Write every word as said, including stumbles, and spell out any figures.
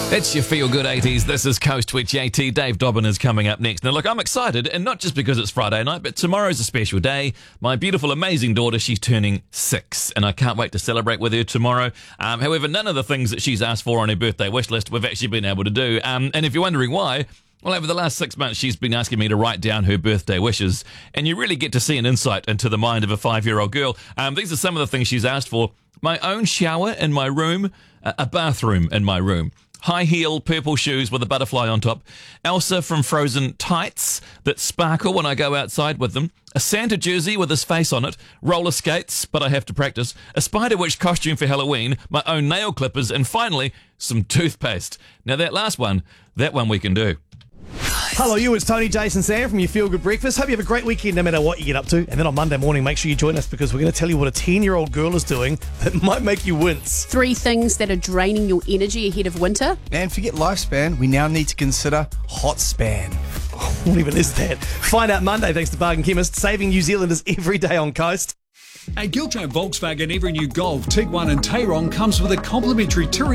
It's your Feel Good eighties. This is Coast with J T. Dave Dobbin is coming up next. Now, look, I'm excited, and not just because it's Friday night, but tomorrow's a special day. My beautiful, amazing daughter, she's turning six, and I can't wait to celebrate with her tomorrow. Um, however, none of the things that she's asked for on her birthday wish list we've actually been able to do. Um, and if you're wondering why, well, over the last six months, she's been asking me to write down her birthday wishes, and you really get to see an insight into the mind of a five-year-old girl. Um, these are some of the things she's asked for. My own shower in my room, a bathroom in my room, high heel purple shoes with a butterfly on top, Elsa from Frozen tights that sparkle when I go outside with them, a Santa jersey with his face on it, roller skates, but I have to practice, a Spider Witch costume for Halloween, my own nail clippers, and finally, some toothpaste. Now that last one, that one we can do. Hello, you. It's Tony, Jason, Sam from your Feel Good Breakfast. Hope you have a great weekend no matter what you get up to. And then on Monday morning, make sure you join us because we're going to tell you what a ten-year-old girl is doing that might make you wince. Three things that are draining your energy ahead of winter. And forget lifespan, we now need to consider hot span. What even is that? Find out Monday thanks to Bargain Chemist, saving New Zealanders every day on Coast. At Giltrap Volkswagen, every new Golf, Tiguan and Tayron comes with a complimentary touring